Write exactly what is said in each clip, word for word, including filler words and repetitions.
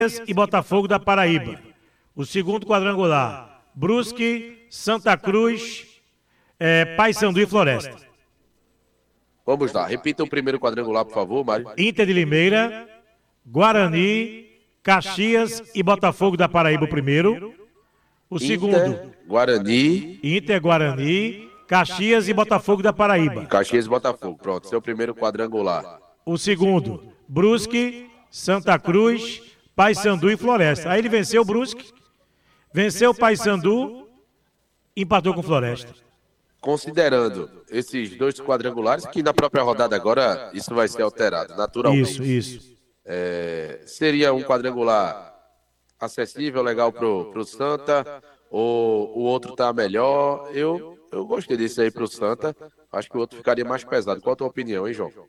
e Botafogo da Paraíba. O segundo quadrangular, Brusque, Santa Cruz, é, Paysandu e Floresta. Vamos lá, repita o primeiro quadrangular, por favor, Mário. Inter de Limeira, Guarani, Caxias e Botafogo da Paraíba o primeiro. O Inter, segundo, Guarani, Inter, Guarani, Caxias e Botafogo da Paraíba. Caxias e Botafogo. Pronto, seu primeiro quadrangular. O segundo, Brusque, Santa Cruz, Paysandu e Floresta. Aí ele venceu o Brusque, venceu o Paysandu, empatou com o Floresta. Considerando esses dois quadrangulares, que na própria rodada agora isso vai ser alterado, naturalmente. Isso, isso. É, seria um quadrangular acessível, legal pro, pro Santa, ou o outro tá melhor? Eu, eu gostei desse aí pro Santa, acho que o outro ficaria mais pesado. Qual a tua opinião, hein, João?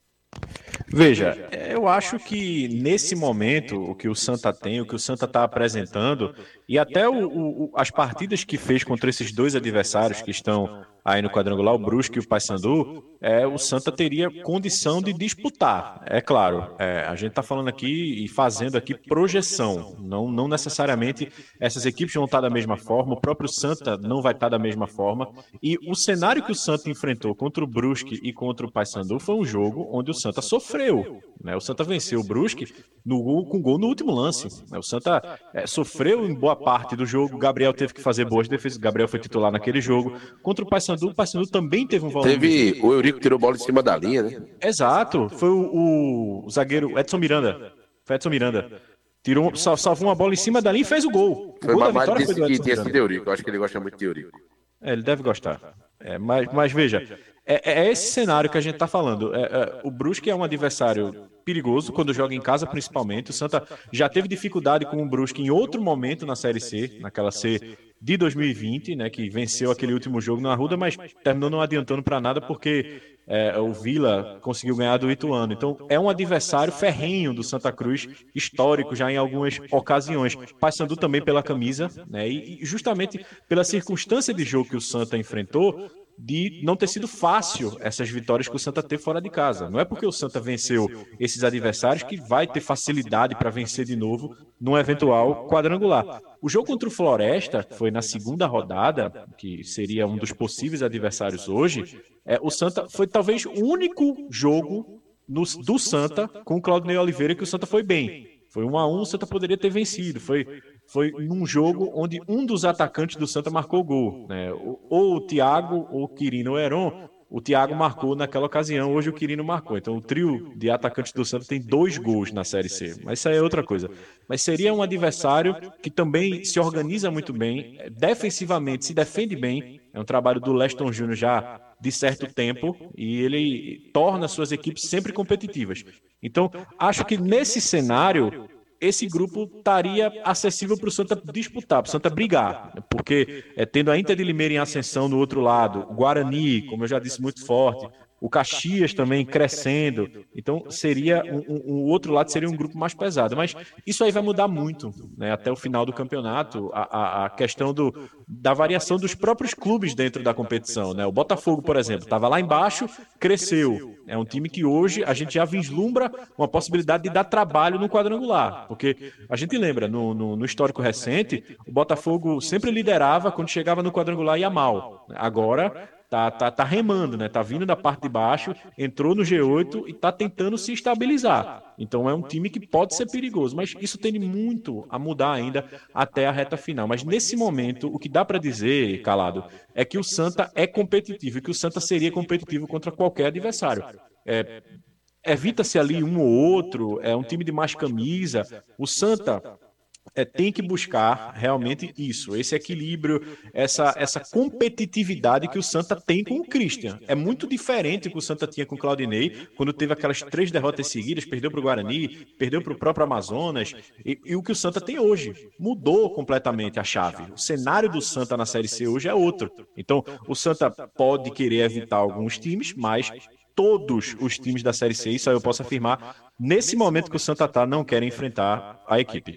Veja, eu acho que nesse momento o que o Santa tem, o que o Santa está apresentando, e até o, o, as partidas que fez contra esses dois adversários que estão aí no quadrangular, o Brusque e o Paysandu, é, o Santa teria condição de disputar. É claro, é, a gente está falando aqui e fazendo aqui projeção, não, não necessariamente essas equipes vão estar da mesma forma, o próprio Santa não vai estar da mesma forma, e o cenário que o Santa enfrentou contra o Brusque e contra o Paysandu foi um jogo onde o Santa sofreu, né? O Santa venceu o Brusque no gol, com gol no último lance, né? O Santa é, sofreu em boa parte do jogo, o Gabriel teve que fazer boas defesas, o Gabriel foi titular naquele jogo, contra o Paysandu, o Paysandu também teve um volume. Teve, o Eurico tirou bola em cima da linha, né? Exato, foi o, o, o zagueiro Edson Miranda, foi Edson Miranda, tirou, sal, salvou uma bola em cima da linha e fez o gol. O foi gol mais da disse foi do que Edson tinha Miranda. sido Eurico, eu acho que ele gosta muito de Eurico. É, ele deve gostar. É, mas, mas veja, é, é esse cenário que a gente está falando. É, é, o Brusque é um adversário perigoso quando joga em casa, principalmente. O Santa já teve dificuldade com o Brusque em outro momento na Série C, naquela C de dois mil e vinte, né, que venceu aquele último jogo na Arruda, mas terminou não adiantando para nada porque é, o Vila conseguiu ganhar do Ituano. Então é um adversário ferrenho do Santa Cruz, histórico já em algumas ocasiões. Paysandu também pela camisa, né, e, e justamente pela circunstância de jogo que o Santa enfrentou, de não ter sido fácil essas vitórias que o Santa teve fora de casa. Não é porque o Santa venceu esses adversários que vai ter facilidade para vencer de novo num eventual quadrangular. O jogo contra o Floresta, que foi na segunda rodada, que seria um dos possíveis adversários hoje, é, o Santa foi talvez o único jogo no, do Santa com o Claudinei Oliveira que o Santa foi bem. Foi um a um, o Santa poderia ter vencido. Foi, foi num jogo onde um dos atacantes do Santa marcou gol, né? Ou o Thiago, ou o Quirino, ou o Heron. O Thiago marcou naquela ocasião, hoje o Quirino marcou. Então o trio de atacantes do Santa tem dois gols na Série C. Mas isso aí é outra coisa. Mas seria um adversário que também se organiza muito bem, defensivamente se defende bem. É um trabalho do Leston Júnior já de certo tempo e ele torna suas equipes sempre competitivas. Então, acho que nesse cenário, esse grupo estaria acessível para o Santa disputar, para o Santa brigar, porque é, tendo a Inter de Limeira em ascensão no outro lado, o Guarani, como eu já disse, muito forte, o Caxias também crescendo, então seria um, um, um outro lado seria um grupo mais pesado, mas isso aí vai mudar muito, né, até o final do campeonato, a, a, a questão do, da variação dos próprios clubes dentro da competição, né? O Botafogo, por exemplo, estava lá embaixo, cresceu, é um time que hoje a gente já vislumbra uma possibilidade de dar trabalho no quadrangular, porque a gente lembra, no, no, no histórico recente, o Botafogo sempre liderava, quando chegava no quadrangular ia mal, agora Tá, tá, tá remando, né? Tá vindo da parte de baixo, entrou no G oito e tá tentando se estabilizar. Então é um time que pode ser perigoso, mas isso tende muito a mudar ainda até a reta final. Mas nesse momento, o que dá para dizer, Calado, é que o Santa é competitivo e que o Santa seria competitivo contra qualquer adversário. É, evita-se ali um ou outro, é um time de mais camisa. O Santa É, tem que buscar realmente isso, esse equilíbrio, essa, essa competitividade que o Santa tem com o Christian. É muito diferente do que o Santa tinha com o Claudinei, quando teve aquelas três derrotas seguidas, perdeu para o Guarani, perdeu para o próprio Amazonas, e, e o que o Santa tem hoje. Mudou completamente a chave. O cenário do Santa na Série C hoje é outro. Então, o Santa pode querer evitar alguns times, mas todos os times da Série C, isso aí eu posso afirmar, nesse momento que o Santa está, não querem enfrentar a equipe.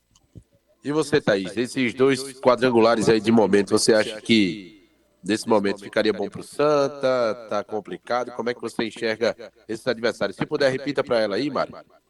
E você, Thaís, esses dois quadrangulares aí de momento, você acha que nesse momento ficaria bom pro Santa? Tá complicado? Como é que você enxerga esses adversários? Se puder, repita para ela aí, Mário.